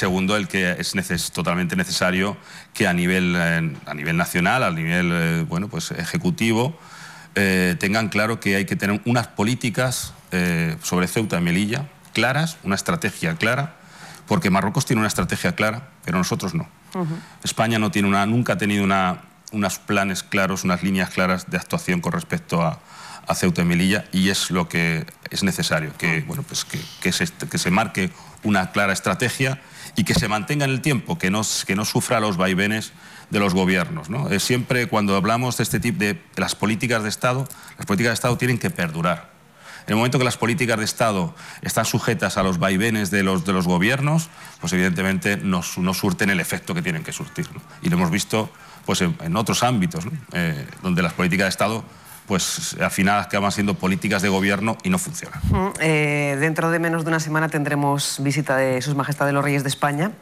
segundo, el que es totalmente necesario que a nivel nacional, a nivel bueno, pues ejecutivo, tengan claro que hay que tener unas políticas sobre Ceuta y Melilla claras, una estrategia clara, porque Marruecos tiene una estrategia clara, pero nosotros no. España no tiene nunca ha tenido unos planes claros, unas líneas claras de actuación con respecto a Ceuta y Melilla, y es lo que es necesario, que, bueno, pues que se marque una clara estrategia y que se mantenga en el tiempo, que no sufra los vaivenes de los gobiernos, ¿no? Siempre cuando hablamos de este tipo de las políticas de Estado tienen que perdurar. En el momento que las políticas de Estado están sujetas a los vaivenes de los gobiernos, pues evidentemente no surten el efecto que tienen que surtir, ¿no? Y lo hemos visto pues en otros ámbitos, ¿no? Donde las políticas de Estado pues al final acaban siendo políticas de gobierno y no funcionan. Dentro de menos de una semana tendremos visita de Sus Majestades los Reyes de España.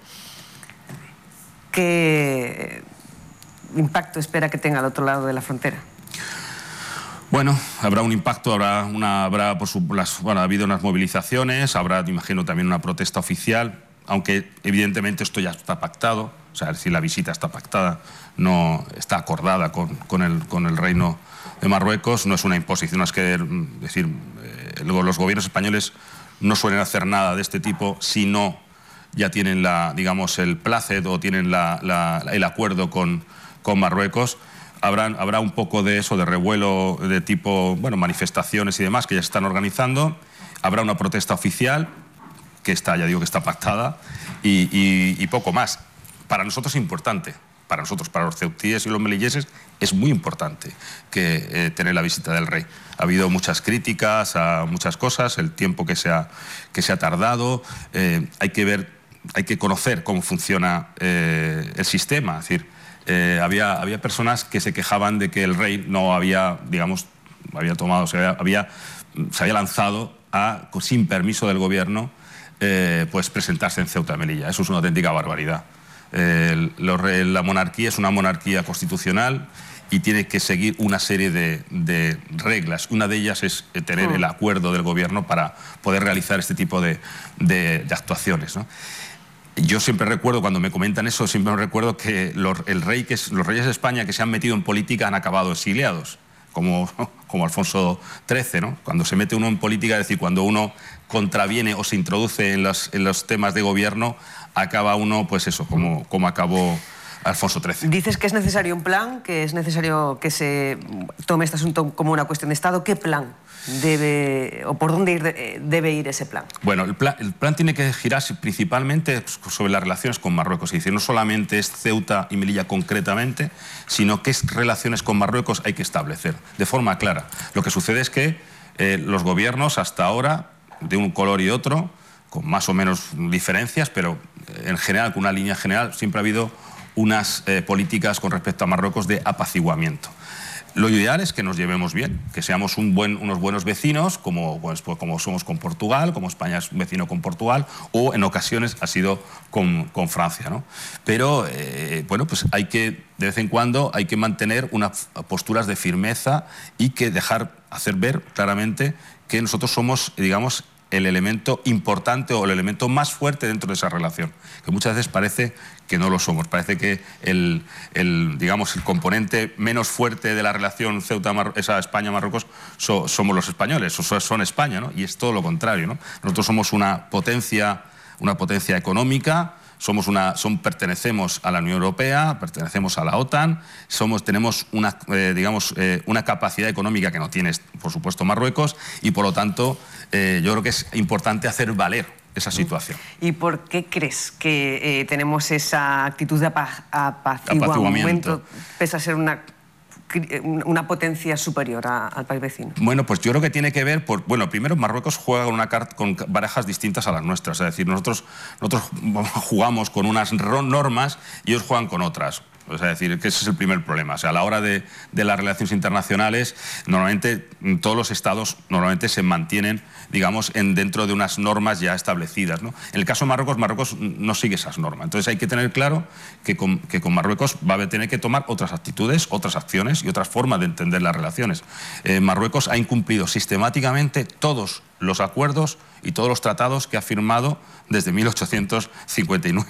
¿Qué impacto espera que tenga al otro lado de la frontera? Bueno, habrá un impacto, ha habido unas movilizaciones, habrá, imagino, también una protesta oficial, aunque evidentemente esto ya está pactado, o sea, si la visita está pactada, no está acordada con el Reino de Marruecos, no es una imposición, no es que decir, los gobiernos españoles no suelen hacer nada de este tipo si no ya tienen digamos, el plácet o tienen el acuerdo con Marruecos. Habrá un poco de eso, de revuelo de tipo, bueno, manifestaciones y demás que ya se están organizando. Habrá una protesta oficial que está, ya digo que está pactada, y poco más. Para nosotros es importante, para los ceutíes y los melilleses es muy importante tener la visita del rey. Ha habido muchas críticas a muchas cosas, el tiempo que se ha tardado, hay que conocer cómo funciona el sistema, es decir, había personas que se quejaban de que el rey no había, digamos, se había lanzado sin permiso del gobierno, pues presentarse en Ceuta y Melilla. Eso es una auténtica barbaridad. La monarquía es una monarquía constitucional y tiene que seguir una serie de reglas. Una de ellas es tener el acuerdo del gobierno para poder realizar este tipo de actuaciones, ¿no? Yo siempre recuerdo, cuando me comentan eso, siempre recuerdo que los reyes de España que se han metido en política han acabado exiliados, como Alfonso XIII, ¿no? Cuando se mete uno en política, es decir, cuando uno contraviene o se introduce en los temas de gobierno, acaba uno, pues eso, como acabó Alfonso XIII. Dices que es necesario un plan, que es necesario que se tome este asunto como una cuestión de Estado. ¿Qué plan debe, o por dónde debe ir ese plan? Bueno, el plan tiene que girarse principalmente sobre las relaciones con Marruecos. Es decir, no solamente es Ceuta y Melilla concretamente, sino qué relaciones con Marruecos hay que establecer de forma clara. Lo que sucede es que los gobiernos hasta ahora, de un color y otro, con más o menos diferencias, pero en general, con una línea general, siempre ha habido unas políticas con respecto a Marruecos de apaciguamiento. Lo ideal es que nos llevemos bien, que seamos unos buenos vecinos, como somos con Portugal, como España es un vecino con Portugal, o en ocasiones ha sido con Francia, ¿no? Pero, bueno, pues de vez en cuando hay que mantener unas posturas de firmeza y que hacer ver claramente que nosotros somos, digamos, el elemento importante o el elemento más fuerte dentro de esa relación, que muchas veces parece que no lo somos. Parece que digamos, el componente menos fuerte de la relación España-Marruecos somos los españoles, son España, ¿no? Y es todo lo contrario, ¿no? Nosotros somos una potencia económica, pertenecemos a la Unión Europea, pertenecemos a la OTAN, tenemos una capacidad económica que no tiene, por supuesto, Marruecos, y por lo tanto yo creo que es importante hacer valer esa situación. ¿Y por qué crees que tenemos esa actitud de apaciguamiento, pese a ser una potencia superior al país vecino? Bueno, pues yo creo que tiene que ver primero, Marruecos juega con barajas distintas a las nuestras, es decir, nosotros jugamos con unas normas y ellos juegan con otras. O sea, es decir, que ese es el primer problema. O sea, a la hora de las relaciones internacionales, normalmente todos los estados se mantienen, digamos, dentro de unas normas ya establecidas, ¿no? En el caso de Marruecos no sigue esas normas. Entonces hay que tener claro que con Marruecos va a tener que tomar otras actitudes, otras acciones y otras formas de entender las relaciones. Marruecos ha incumplido sistemáticamente todos los acuerdos y todos los tratados que ha firmado desde 1859.